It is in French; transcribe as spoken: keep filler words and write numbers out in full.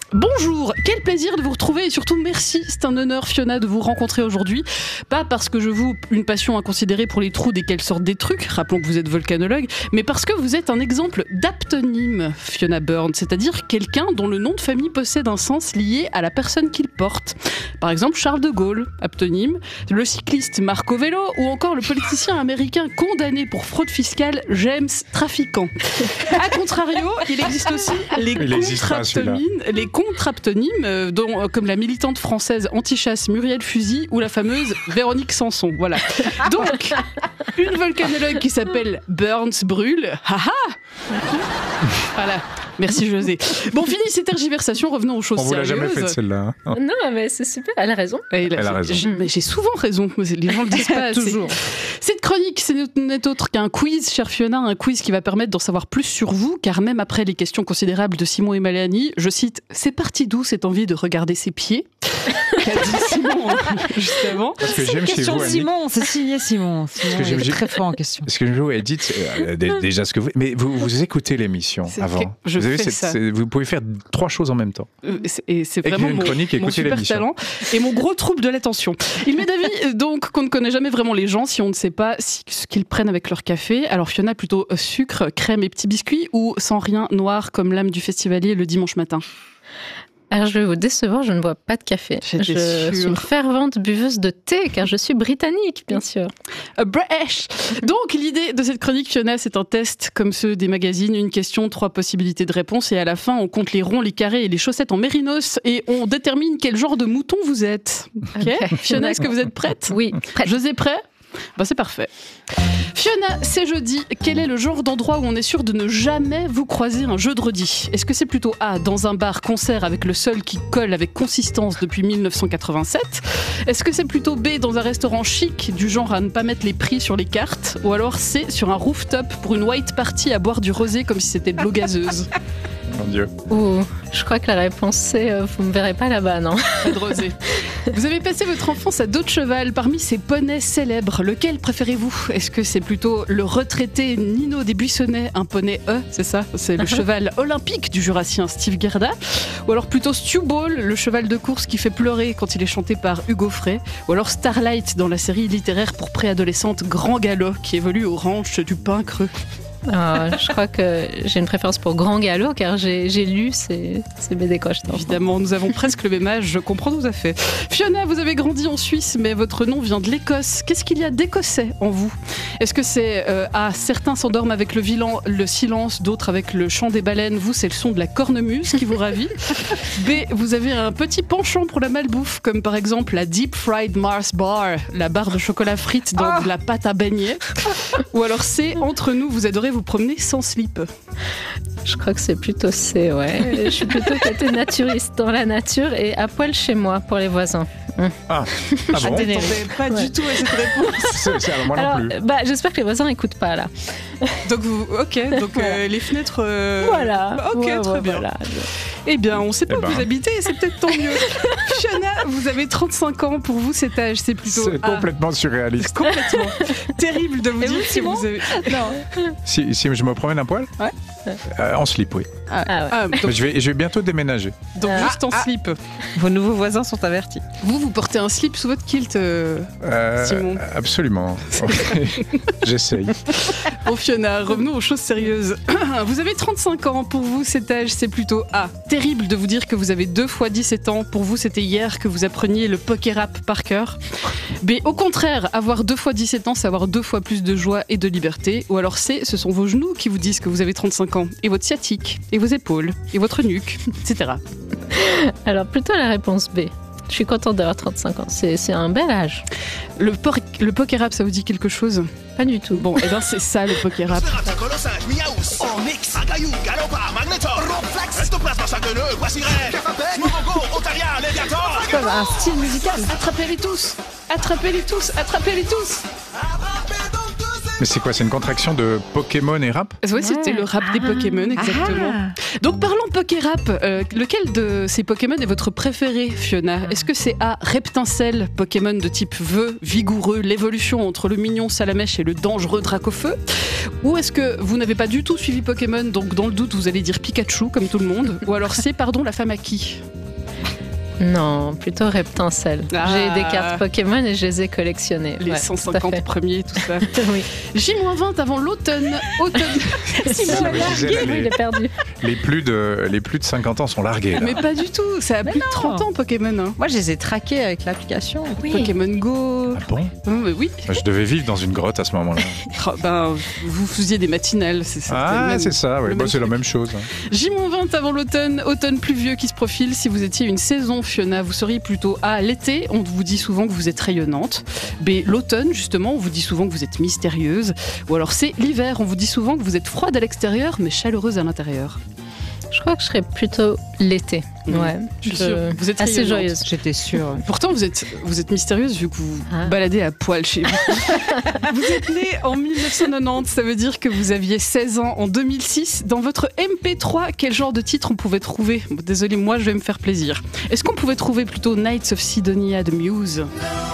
Bonjour, quel plaisir de vous retrouver et surtout merci, c'est un honneur Fiona de vous rencontrer aujourd'hui. Pas parce que je vous une passion inconsidérée pour les trous desquels sortent des trucs, rappelons que vous êtes volcanologue, mais parce que vous êtes un exemple d'aptonyme, Fiona Byrne, c'est-à-dire quelqu'un dont le nom de famille possède un sens lié à la personne qu'il porte. Par exemple Charles de Gaulle, aptonyme, le cycliste Marco Vélo ou encore le politicien américain condamné pour fraude fiscale James Traficant. A contrario, il existe aussi les contre-aptonymes, les contre-aptonymes, euh, dont, euh, comme la militante française anti-chasse Muriel Fusil ou la fameuse Véronique Sanson. Voilà. Donc, une volcanologue qui s'appelle Burns Brûle. Haha. Voilà. Merci José. Bon, fini ces tergiversations, revenons aux choses sérieuses. On vous l'a jamais faite celle-là. Hein. Non, mais c'est super, elle a raison. Elle a, elle a raison. J'ai, mais j'ai souvent raison, les gens le disent pas assez. Toujours. Cette chronique, ce n'est autre qu'un quiz, chère Fiona, un quiz qui va permettre d'en savoir plus sur vous, car même après les questions considérables de Simon et Mélanie, je cite « C'est parti d'où cette envie de regarder ses pieds ?» qu'a dit Simon juste avant. Parce que j'aime chez vous, Simon, c'est signé Simon. Simon que j'aime, est très fort en question. Parce que j'aime vous, Edith, euh, déjà ce que vous... Mais vous, vous écoutez l'émission c'est avant. Je vous, avez fais cette, ça. C'est, vous pouvez faire trois choses en même temps. Euh, c'est, et c'est Écrire vraiment une mon, chronique et mon écouter super l'émission. talent et mon gros trouble de l'attention. Il m'est d'avis donc qu'on ne connaît jamais vraiment les gens si on ne sait pas si, ce qu'ils prennent avec leur café. Alors Fiona, plutôt sucre, crème et petits biscuits ou sans rien, noir comme l'âme du festivalier le dimanche matin? Alors je vais vous décevoir, je ne bois pas de café. J'étais je sûre. suis une fervente buveuse de thé, car je suis britannique, bien sûr. A British. Donc l'idée de cette chronique, Fiona, c'est un test comme ceux des magazines, une question, trois possibilités de réponse, et à la fin, on compte les ronds, les carrés et les chaussettes en mérinos, et on détermine quel genre de mouton vous êtes. Ok, Fiona, est-ce que vous êtes prête? Oui, prête. José, prêt? Ben, c'est parfait. Fiona, c'est jeudi. Quel est le genre d'endroit où on est sûr de ne jamais vous croiser un jeudi? Est-ce que c'est plutôt A, dans un bar-concert avec le sol qui colle avec consistance depuis mille neuf cent quatre-vingt-sept? Est-ce que c'est plutôt B, dans un restaurant chic, du genre à ne pas mettre les prix sur les cartes? Ou alors C, sur un rooftop pour une white party à boire du rosé comme si c'était de l'eau gazeuse? Mon Dieu. Ouh, je crois que la réponse c'est euh, vous me verrez pas là-bas, non? Pas de rosé. Vous avez passé votre enfance à dos de cheval. Parmi ces poneys célèbres, lequel préférez-vous? Est-ce que c'est plutôt le retraité Nino des Buissonnets, un poney E, c'est ça? C'est le cheval olympique du Jurassien Steve Gerda? Ou alors plutôt Stu Ball, le cheval de course qui fait pleurer quand il est chanté par Hugo Frey? Ou alors Starlight dans la série littéraire pour préadolescentes Grand Galop qui évolue au ranch du Pain Creux? Euh, je crois que j'ai une préférence pour Grand Galop, car j'ai, j'ai lu ces, ces B D coches. Évidemment, nous avons presque le même âge, je comprends tout à fait. Fiona, vous avez grandi en Suisse, mais votre nom vient de l'Écosse. Qu'est-ce qu'il y a d'écossais en vous? Est-ce que c'est euh, A, certains s'endorment avec le, vilan, le silence, d'autres avec le chant des baleines, vous c'est le son de la cornemuse qui vous ravit? B, vous avez un petit penchant pour la malbouffe, comme par exemple la Deep Fried Mars Bar, la barre de chocolat frites dans Ah. de la pâte à beignet? Ou alors C, entre nous, vous adorez vous promener sans slip? Je crois que c'est plutôt C, ouais. Je suis plutôt côté naturiste, dans la nature et à poil chez moi pour les voisins. Hum. Ah, ah bon? Je m'attendais pas Ouais. du tout à cette réponse. c'est, c'est, alors, moi Alors, non plus. bah, j'espère que les voisins n'écoutent pas là. Donc, vous, ok, donc euh, les fenêtres. euh, Voilà. Ok, Ouais, très ouais, bien. voilà. Eh bien, on ne sait pas Eh où ben. vous habitez et c'est peut-être tant mieux. Fiona, vous avez trente-cinq ans. Pour vous, cet âge, c'est plutôt. C'est A. complètement surréaliste. Complètement. Terrible de vous Et dire vous, que Simon vous avez. Non. Si, si je me promène un poil? Ouais. Euh, en slip, oui. Ah, ouais. Ah, Mais donc, je vais, je vais bientôt déménager. donc Ah, juste en slip. Vos nouveaux voisins sont avertis. Vous, vous portez un slip sous votre kilt, euh, Euh, Simon. Absolument. J'essaye. Bon, Fiona, revenons aux choses sérieuses. Vous avez trente-cinq ans. Pour vous, cet âge, c'est plutôt A. Terrible de vous dire que vous avez deux fois dix-sept ans. Pour vous, c'était hier que vous appreniez le poker rap par cœur. B. Au contraire, avoir deux fois dix-sept ans, c'est avoir deux fois plus de joie et de liberté. Ou alors C. Ce sont vos genoux qui vous disent que vous avez trente-cinq ans. Et votre sciatique, et vos épaules, et votre nuque, et cetera. Alors plutôt la réponse B. Je suis contente d'avoir trente-cinq ans. C'est, c'est un bel âge. Le, por- le poker rap, ça vous dit quelque chose? Pas du tout. Bon, et ben c'est ça le poker rap. Comme un style musical. Attrapez-les tous! Attrapez-les tous! Attrapez-les tous! Mais c'est quoi? C'est une contraction de Pokémon et rap? Oui, c'était le rap des Pokémon, exactement. Ah. Donc parlons Pokérap. Euh, lequel de ces Pokémon est votre préféré, Fiona? Est-ce que c'est A, Reptincelle, Pokémon de type vœu, vigoureux, l'évolution entre le mignon Salamèche et le dangereux Dracofeu? Ou est-ce que vous n'avez pas du tout suivi Pokémon, donc dans le doute vous allez dire Pikachu comme tout le monde? Ou alors c'est, pardon, la femme à qui? Non, plutôt Reptincelle. Ah. J'ai des cartes Pokémon et je les ai collectionnées. Les Ouais, cent tout à cinquante fait. premiers, tout ça. Oui, J vingt avant l'automne. Automne. C'est ce que je disais, là, oui, il les, est perdu. les plus de, les plus de cinquante ans sont largués. Là. Mais pas du tout, ça a Mais plus de non. trente ans Pokémon. Hein. Moi, je les ai traqués avec l'application. Pokémon Go. Ah bon? Oh, mais oui. Je devais vivre dans une grotte à ce moment-là. Oh, ben, vous faisiez des matinales, c'est ça. Ah, même- c'est ça, ouais. le Bon, même c'est la truc. même chose. hein. J vingt avant l'automne, automne pluvieux qui se profile. Si vous étiez une saison, Fiona, vous seriez plutôt A, l'été, on vous dit souvent que vous êtes rayonnante. B, l'automne, justement, on vous dit souvent que vous êtes mystérieuse. Ou alors C, l'hiver, on vous dit souvent que vous êtes froide à l'extérieur, mais chaleureuse à l'intérieur. Je crois que je serais plutôt l'été. Mmh. Ouais, Je suis sûre. Vous êtes assez rayonnante. joyeuse. J'étais sûre. Pourtant, vous êtes, vous êtes mystérieuse vu que vous Ah. baladez à poil chez vous. Vous êtes née en mille neuf cent quatre-vingt-dix, ça veut dire que vous aviez seize ans en deux mille six. Dans votre M P trois, quel genre de titre on pouvait trouver? Bon, désolé, moi je vais me faire plaisir. Est-ce qu'on pouvait trouver plutôt Knights of Sidonia de Muse?